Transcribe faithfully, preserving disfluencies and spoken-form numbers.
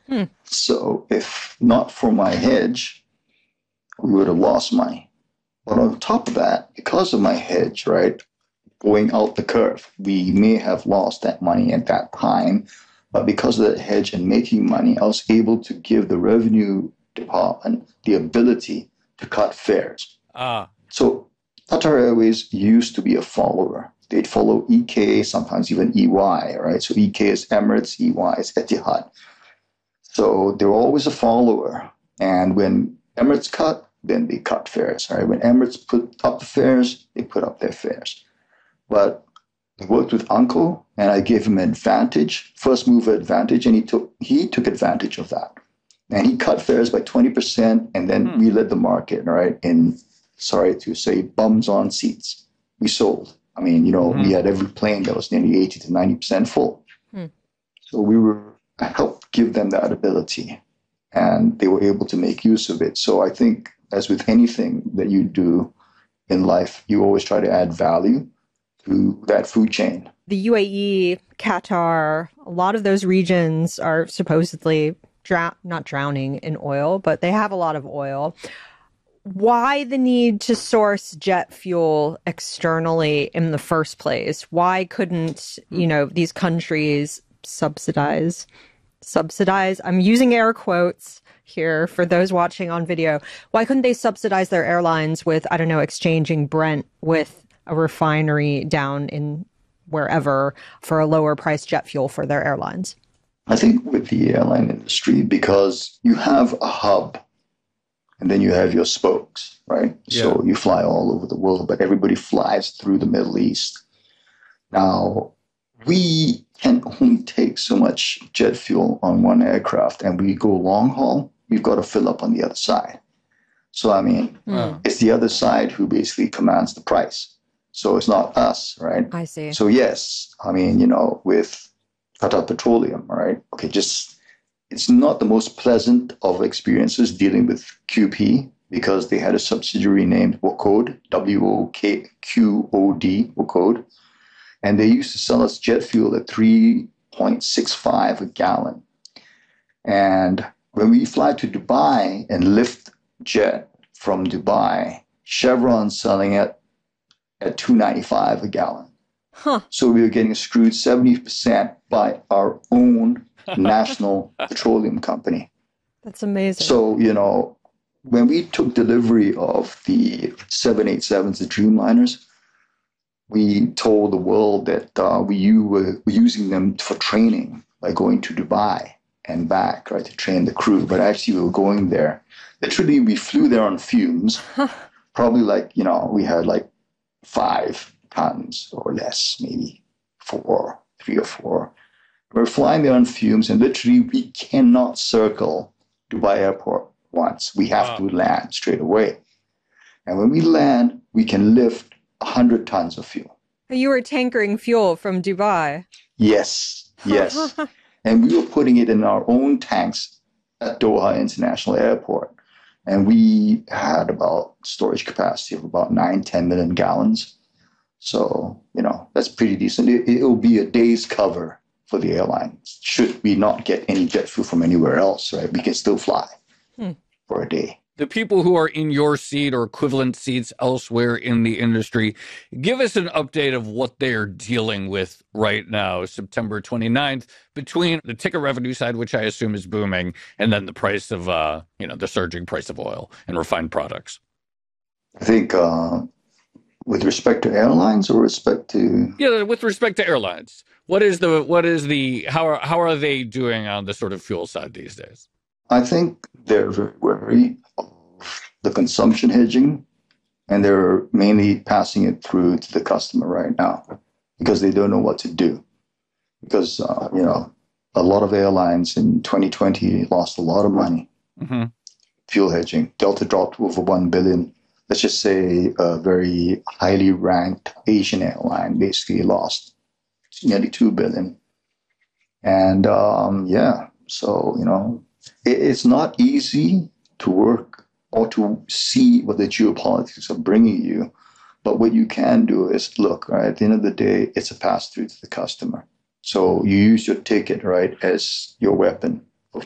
Hmm. So if not for my hedge, we would have lost money. But on top of that, because of my hedge, right, going out the curve, we may have lost that money at that time. But because of that hedge and making money, I was able to give the revenue department the ability to cut fares. Ah. So Qatar Airways used to be a follower. They'd follow E K, sometimes even E Y, right? So E K is Emirates, E Y is Etihad. So they were always a follower. And when Emirates cut, then they cut fares, right? When Emirates put up the fares, they put up their fares. But I worked with Uncle, and I gave him an advantage, first mover advantage, and he took he took advantage of that. And he cut fares by twenty percent, and then hmm. we led the market, right? In, sorry to say, bums on seats. We sold. I mean, you know, mm-hmm. we had every plane that was nearly eighty to ninety percent full. Hmm. So we were, I helped give them that ability, and they were able to make use of it. So I think, as with anything that you do in life, you always try to add value to that food chain. The U A E, Qatar, a lot of those regions are supposedly drown- not drowning in oil, but they have a lot of oil. Why the need to source jet fuel externally in the first place? Why couldn't, you know, these countries subsidize, subsidize? I'm using air quotes here for those watching on video. Why couldn't they subsidize their airlines with, I don't know, exchanging Brent with a refinery down in wherever for a lower price jet fuel for their airlines? I think with the airline industry, because you have a hub and then you have your spokes, right? Yeah. So you fly all over the world, but everybody flies through the Middle East. Now, we can only take so much jet fuel on one aircraft, and we go long haul, we've got to fill up on the other side. So, I mean, wow. It's the other side who basically commands the price. So it's not us, right? I see. So yes, I mean, you know, with Qatar Petroleum, right? Okay, just, it's not the most pleasant of experiences dealing with Q P because they had a subsidiary named WOQOD, W O K Q O D, WOQOD. And they used to sell us jet fuel at three point six five a gallon. And when we fly to Dubai and lift jet from Dubai, Chevron's selling it at two ninety-five a gallon. Huh. So we were getting screwed seventy percent by our own national petroleum company. That's amazing. So, you know, when we took delivery of the seven eighty-sevens, the Dreamliners, we told the world that uh, we were using them for training, like going to Dubai and back, right, to train the crew. But actually we were going there. Literally, we flew there on fumes. Probably like, you know, we had like five tons or less, maybe four, three or four. We're flying there on fumes, and literally we cannot circle Dubai Airport once. We have wow. to land straight away. And when we land, we can lift one hundred tons of fuel. You were tankering fuel from Dubai. Yes, yes. And we were putting it in our own tanks at Doha International Airport. And we had about storage capacity of about nine, ten million gallons. So, you know, that's pretty decent. It, it'll be a day's cover for the airline. Should we not get any jet fuel from anywhere else, right? We can still fly hmm. for a day. The people who are in your seat or equivalent seats elsewhere in the industry, give us an update of what they're dealing with right now, September twenty-ninth, between the ticket revenue side, which I assume is booming, and then the price of, uh, you know, the surging price of oil and refined products. I think uh, with respect to airlines or respect to... Yeah, with respect to airlines. What is the, what is the, how are, how are they doing on the sort of fuel side these days? I think they're very wary of the consumption hedging, and they're mainly passing it through to the customer right now because they don't know what to do. Because, uh, you know, a lot of airlines in twenty twenty lost a lot of money. Mm-hmm. Fuel hedging. Delta dropped over one billion. Let's just say a very highly ranked Asian airline basically lost nearly two billion. And, um, yeah, so, you know, it's not easy to work or to see what the geopolitics are bringing you. But what you can do is, look, right, at the end of the day, it's a pass-through to the customer. So you use your ticket, right, as your weapon.